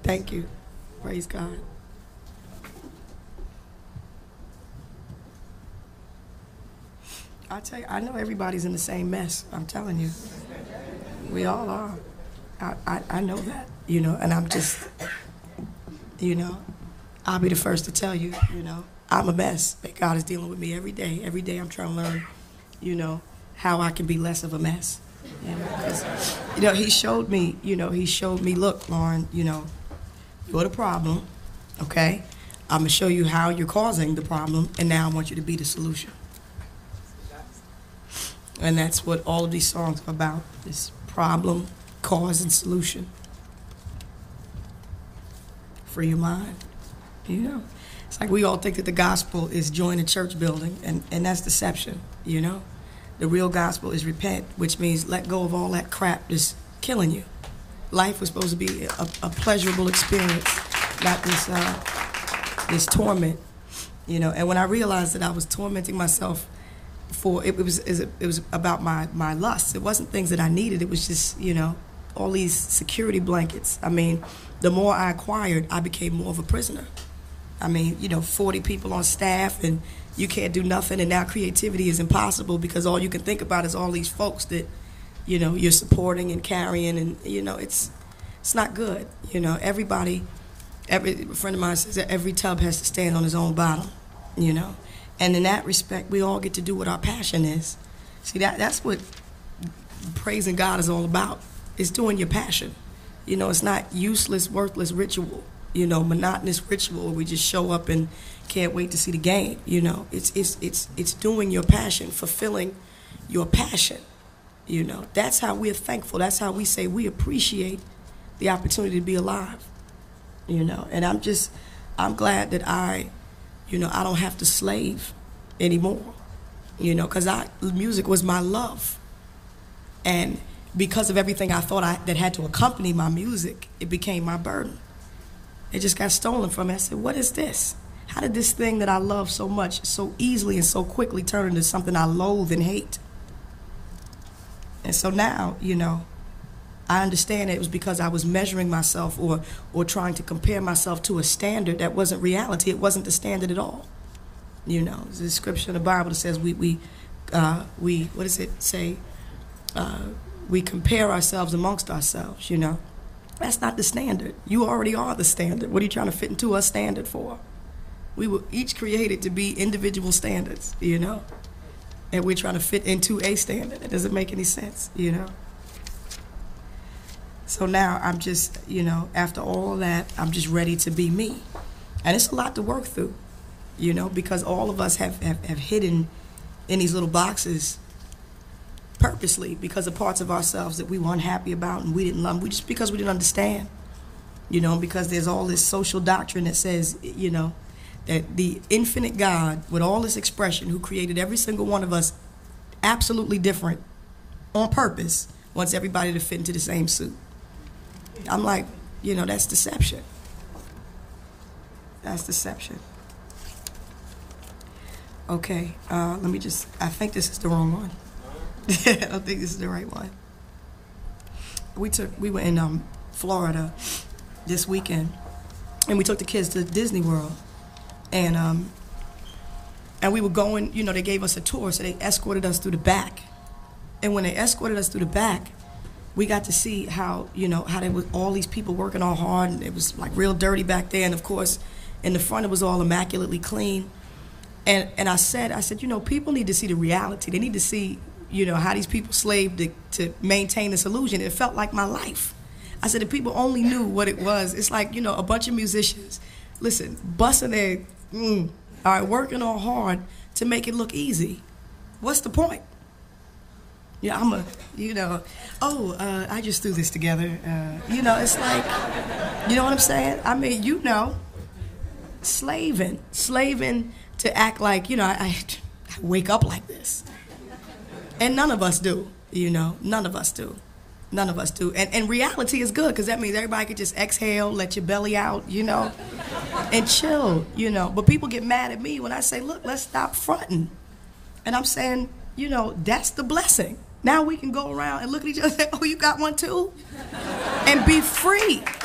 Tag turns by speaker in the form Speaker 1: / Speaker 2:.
Speaker 1: Thank you. Praise God. I tell you, I know everybody's in the same mess. I'm telling you. We all are. I know that, and I'm just, I'll be the first to tell you, I'm a mess. That God is dealing with me every day. Every day I'm trying to learn, how I can be less of a mess. Because, he showed me, look, Lauren, you're the problem, okay? I'm going to show you how you're causing the problem, and now I want you to be the solution. And that's what all of these songs are about, this problem, cause, and solution. Free your mind, It's like we all think that the gospel is join a church building, and that's deception, The real gospel is repent, which means let go of all that crap that's killing you. Life was supposed to be a pleasurable experience, not this torment, And when I realized that I was tormenting myself it was about my lusts. It wasn't things that I needed. It was just, all these security blankets. I mean, the more I acquired, I became more of a prisoner. I mean, 40 people on staff, and you can't do nothing, and now creativity is impossible because all you can think about is all these folks that, you're supporting and carrying, and, it's not good. Every friend of mine says that every tub has to stand on his own bottom, And in that respect, we all get to do what our passion is. See, that's what praising God is all about. It's doing your passion. It's not useless, worthless ritual, monotonous ritual where we just show up and can't wait to see the game. It's doing your passion, fulfilling your passion. That's how we're thankful. That's how we say we appreciate the opportunity to be alive. And I'm glad that I don't have to slave anymore, because music was my love. And because of everything I thought that had to accompany my music, it became my burden. It just got stolen from me. I said, what is this? How did this thing that I love so much, so easily and so quickly turn into something I loathe and hate? And so now, I understand it was because I was measuring myself or trying to compare myself to a standard that wasn't reality. It wasn't the standard at all. There's a scripture in the Bible that says we what does it say? We compare ourselves amongst ourselves, That's not the standard. You already are the standard. What are you trying to fit into a standard for? We were each created to be individual standards, And we're trying to fit into a standard. It doesn't make any sense, So now I'm just, after all of that, I'm just ready to be me. And it's a lot to work through, because all of us have hidden in these little boxes purposely because of parts of ourselves that we were unhappy about and we didn't love. Just because we didn't understand, because there's all this social doctrine that says, that the infinite God, with all this expression, who created every single one of us absolutely different on purpose, wants everybody to fit into the same suit. I'm like, that's deception. That's deception. Okay, I think this is the wrong one. I don't think this is the right one. We were in Florida this weekend, and we took the kids to Disney World, and we were going, they gave us a tour, so they escorted us through the back. And when they escorted us through the back, we got to see how there was all these people working all hard, and it was like real dirty back there. And of course, in the front, it was all immaculately clean. And I said, people need to see the reality. They need to see, how these people slaved to maintain this illusion. It felt like my life. I said, if people only knew what it was, it's like, a bunch of musicians, listen, busting their, all right, working all hard to make it look easy. What's the point? Yeah, I just threw this together. It's like, what I'm saying? I mean, slaving to act like, I wake up like this. And none of us do, none of us do. None of us do. And reality is good, because that means everybody could just exhale, let your belly out, and chill, But people get mad at me when I say, look, let's stop fronting. And I'm saying, that's the blessing. Now we can go around and look at each other and say, oh, you got one too? And be free.